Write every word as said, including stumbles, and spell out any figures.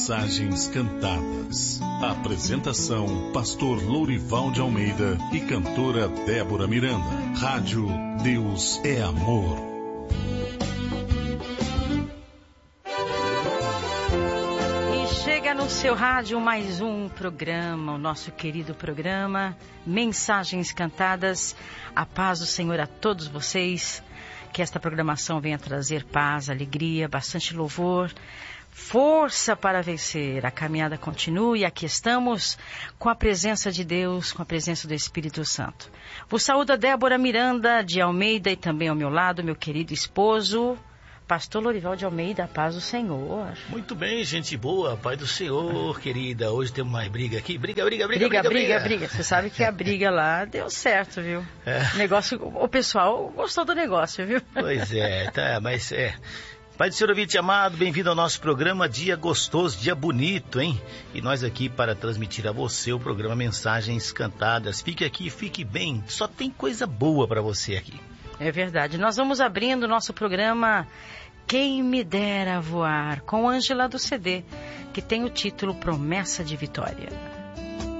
Mensagens Cantadas. Apresentação: Pastor Lourival de Almeida e cantora Débora Miranda. Rádio Deus é Amor. E chega no seu rádio mais um programa, o nosso querido programa Mensagens Cantadas. A paz do Senhor a todos vocês. Que esta programação venha trazer paz, alegria, bastante louvor, força para vencer. A caminhada continua e aqui estamos com a presença de Deus, com a presença do Espírito Santo. Vos saúda Débora Miranda de Almeida e também ao meu lado, meu querido esposo, Pastor Lourival de Almeida. A paz do Senhor. Muito bem, gente boa, paz do Senhor, querida. Hoje temos mais briga aqui. Briga, briga, briga, briga, briga, briga, briga. briga. Você sabe que a briga lá deu certo, viu? É. O negócio, o pessoal gostou do negócio, viu? Pois é, tá, mas é... Pai do Senhor ouvinte amado, bem-vindo ao nosso programa, dia gostoso, dia bonito, hein? E nós aqui para transmitir a você o programa Mensagens Cantadas. Fique aqui, fique bem, só tem coisa boa para você aqui. É verdade, nós vamos abrindo o nosso programa Quem Me Dera Voar, com Ângela do C D, que tem o título Promessa de Vitória.